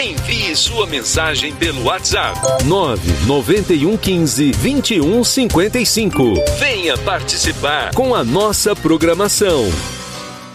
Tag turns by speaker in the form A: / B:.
A: Envie sua mensagem pelo WhatsApp 99115 2155. Venha participar com a nossa programação.